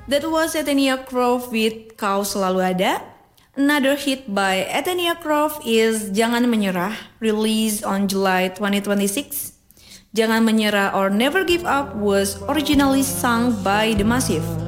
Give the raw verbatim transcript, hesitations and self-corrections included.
That was Ethnia Croft with Kau Selalu Ada. Another hit by Ethnia Croft is Jangan Menyerah, released on July twenty twenty-six. Jangan Menyerah or Never Give Up was originally sung by The Massive.